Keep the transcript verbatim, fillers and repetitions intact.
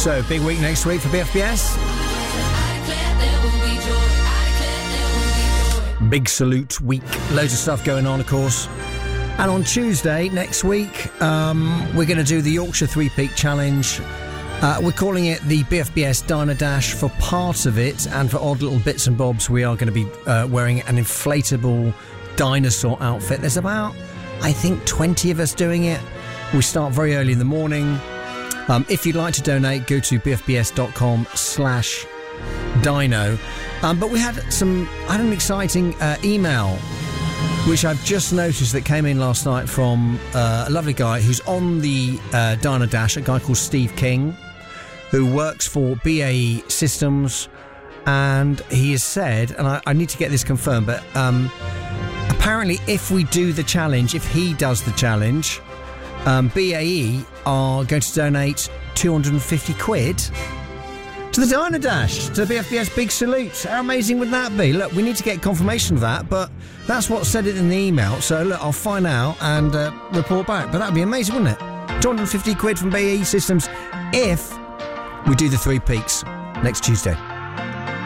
So, big week next week for B F B S. Big salute week. Loads of stuff going on, of course. And on Tuesday next week, um, we're going to do the Yorkshire Three Peak Challenge. Uh, we're calling it the B F B S Diner Dash for part of it, and for odd little bits and bobs, we are going to be uh, wearing an inflatable dinosaur outfit. There's about, I think, twenty of us doing it. We start very early in the morning. Um, if you'd like to donate, go to bfbs.com slash dino. Um, but we had some, I had an exciting uh, email, which I've just noticed that came in last night from uh, a lovely guy who's on the uh, Diner Dash, a guy called Steve King, who works for B A E Systems, and he has said, and I, I need to get this confirmed, but um, apparently if we do the challenge, if he does the challenge, um, B A E are going to donate two hundred fifty quid to the Diner Dash, to the B F B S Big Salute. How amazing would that be? Look, we need to get confirmation of that, but that's what said it in the email. So, look, I'll find out and uh, report back. But that'd be amazing, wouldn't it? two hundred fifty quid from B A E Systems if we do the Three Peaks next Tuesday.